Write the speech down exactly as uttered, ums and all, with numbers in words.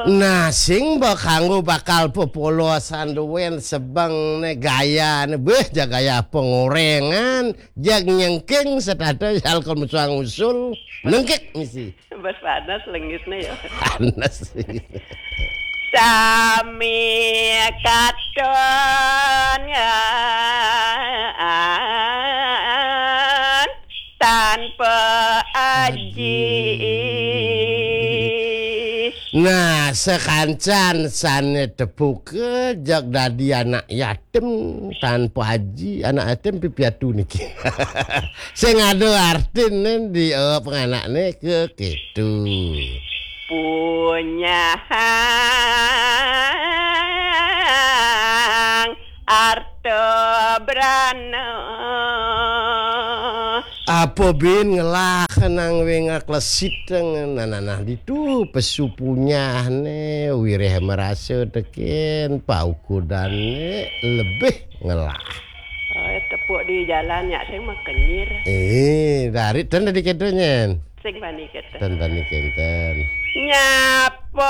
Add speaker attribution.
Speaker 1: Nah sing mbok kanggo bakal popolosan duwen sebang ne gaya ne beh gaya pengorengan jag nyengking sedada alkol musuang usul nengkek misi.
Speaker 2: Bas panas lengisnya ya.
Speaker 1: Panas.
Speaker 2: Sami katon tanpa aji.
Speaker 1: Nah sekancan sane tepuke jak dadi anak yatim tanpa haji anak yatim pipiatu niki. Sing ada artine di uh, penganakne ke kitu.
Speaker 2: Punya hang arto brana.
Speaker 1: Apa bin ngelah nang wenga klesit nah nah nah itu pesupunya ne wireh merasa teken paukudane lebih ngelah.
Speaker 2: Oh, tepuk di jalan ya sing makenyir.
Speaker 1: Eh, dari ten tadi kedonya.
Speaker 2: Sing bani keten.
Speaker 1: Ten bani kenten.
Speaker 2: Nyapa